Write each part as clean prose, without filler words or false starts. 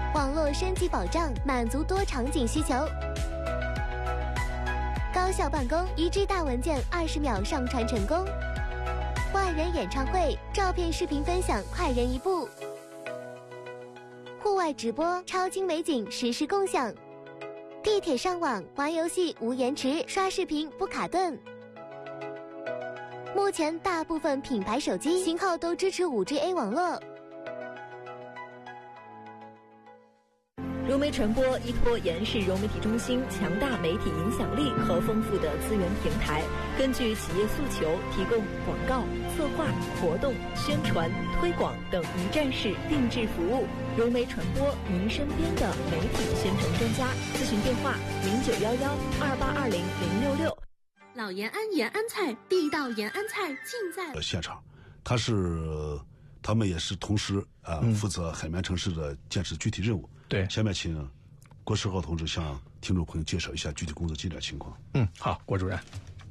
网络升级保障，满足多场景需求。高效办公，1G 大文件20秒上传成功。万人演唱会，照片视频分享快人一步。户外直播，超精美景实时共享。地铁上网，玩游戏无延迟，刷视频不卡顿。目前大部分品牌手机型号都支持 5G A 网络。 融媒传播依托延世融媒体中心强大媒体影响力和丰富的资源平台，根据企业诉求提供广告、策划、活动、宣传、推广等一站式定制服务。融媒传播，您身边的媒体宣传专家。咨询电话091128200666。 老延安延安菜，地道延安菜尽在现场。他们也是同时负责海绵城市的建设具体任务。 对， 下面请郭世浩同志向听众朋友介绍一下具体工作进展情况。 好，郭主任。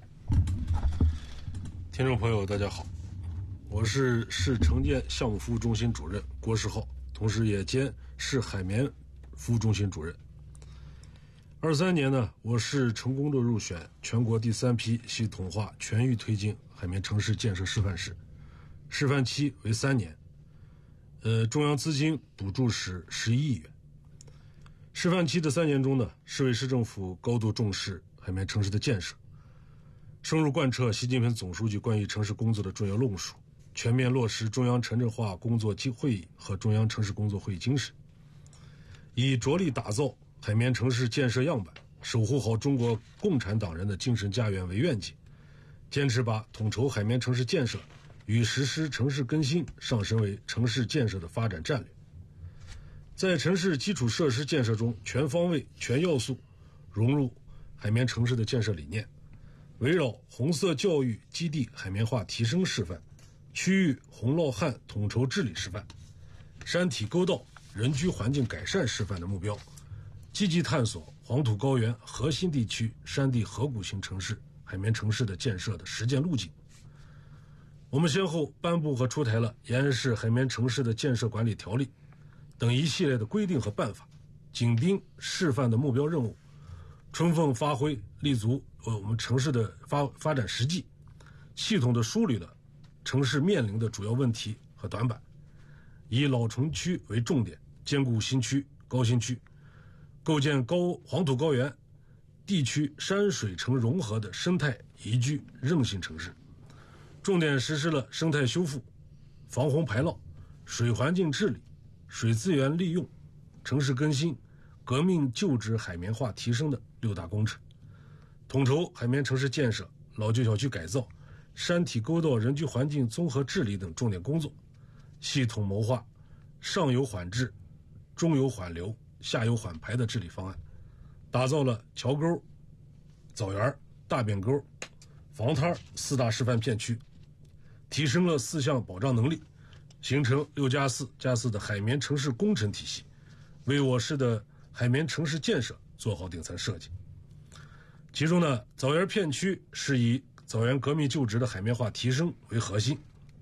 听众朋友大家好，我是市城建项目服务中心主任郭世浩，同时也兼市海绵服务中心主任。23年呢，我市成功的入选全国第3批系统化全域推进海绵城市建设示范市，示范期为3年，中央资金补助是11亿元。示范期的3年中呢，市委市政府高度重视海绵城市的建设，深入贯彻习近平总书记关于城市工作的重要论述，全面落实中央城镇化工作会议和中央城市工作会议精神，以着力打造海绵城市建设样板，守护好中国共产党人的精神家园为愿景，坚持把统筹海绵城市建设与实施城市更新上升为城市建设的发展战略。在城市基础设施建设中，全方位、全要素融入海绵城市的建设理念，围绕红色教育基地海绵化提升示范、区域洪涝旱统筹治理示范、山体沟道人居环境改善示范的目标，积极探索黄土高原核心地区山地河谷型城市海绵城市的建设的实践路径。我们先后颁布和出台了延安市海绵城市的建设管理条例等一系列的规定和办法，紧盯示范的目标任务，充分发挥立足我们城市的发展实际，系统地梳理了城市面临的主要问题和短板，以老城区为重点，兼顾新区、高新区，构建黄土高原地区山水城融合的生态宜居韧性城市，重点实施了生态修复、防洪排涝、水环境治理、水资源利用、城市更新、革命旧址海绵化提升的6大工程，统筹海绵城市建设、老旧小区改造、山体沟道人居环境综合治理等重点工作，系统谋划上游缓治、中游缓流、下游缓排的治理方案，打造了桥沟、枣园、大扁沟、防滩4大示范片区，提升了4项保障能力，形成6+4+4的海绵城市工程体系，为我市的海绵城市建设做好顶层设计。其中呢，枣园片区是以枣园革命旧址的海绵化提升为核心，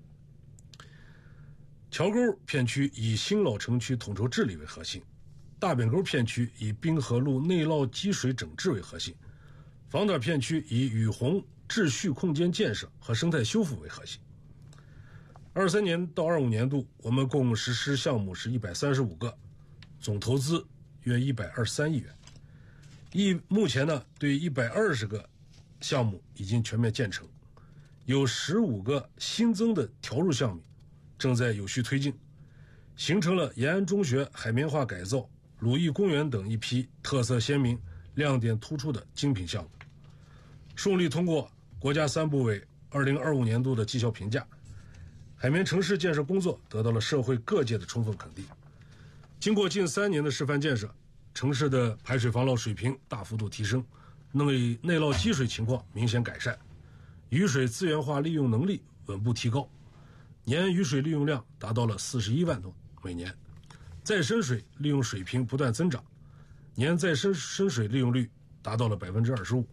桥沟片区以新老城区统筹治理为核心，大扁沟片区以滨河路内涝积水整治为核心，防涝片区以雨洪秩序空间建设和生态修复为核心。23年到25年度，我们共实施项目是135个，总投资约123亿元。目前呢，对120个项目已经全面建成，有15个新增的调入项目正在有序推进，形成了延安中学海绵化改造、鲁艺公园等一批特色鲜明、亮点突出的精品项目，顺利通过国家3部委2025年度的绩效评价。海绵城市建设工作得到了社会各界的充分肯定。经过近3年的示范建设，城市的排水防涝水平大幅度提升，内涝积水情况明显改善，雨水资源化利用能力稳步提高，年雨水利用量达到了41万吨每年，再生水利用水平不断增长，年再生水利用率达到了25%。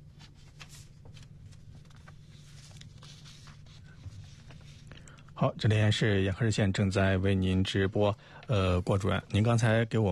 好，这里是延河市县正在为您直播。郭主任，您刚才给我